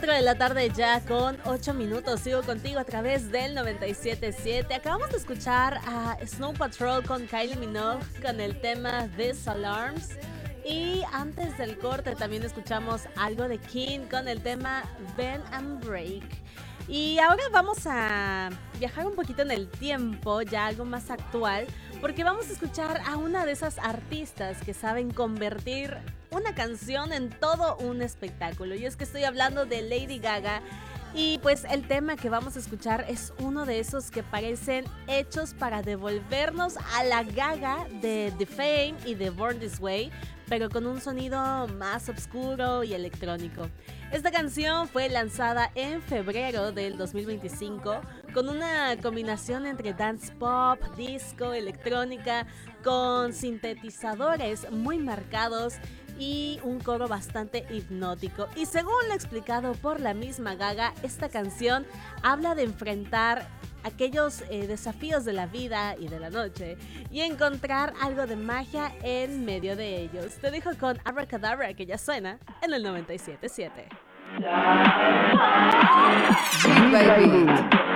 4 de la tarde ya con 8 minutos. Sigo contigo a través del 97.7. Acabamos de escuchar a Snow Patrol con Kylie Minogue con el tema This Alarms. Y antes del corte también escuchamos algo de King con el tema Bend and Break. Y ahora vamos a viajar un poquito en el tiempo, ya algo más actual, porque vamos a escuchar a una de esas artistas que saben convertir una canción en todo un espectáculo. Y es que estoy hablando de Lady Gaga. Y pues el tema que vamos a escuchar es uno de esos que parecen hechos para devolvernos a la Gaga de The Fame y de Born This Way, pero con un sonido más oscuro y electrónico. Esta canción fue lanzada en febrero del 2025 con una combinación entre dance pop, disco, electrónica, con sintetizadores muy marcados y un coro bastante hipnótico. Y según lo explicado por la misma Gaga, esta canción habla de enfrentar aquellos desafíos de la vida y de la noche y encontrar algo de magia en medio de ellos. Te dejo con Abracadabra, que ya suena en el 97.7. Beat by Beat.